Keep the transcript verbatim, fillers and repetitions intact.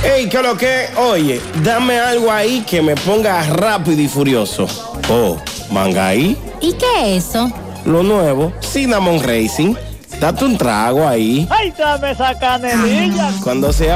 Ey, ¿qué lo que? Oye, dame algo ahí que me ponga rápido y furioso. Oh, Mangaí. ¿Y qué es eso? Lo nuevo, Cinnamon Racing. Date un trago ahí. ¡Ay, dame esa canelilla! Cuando sea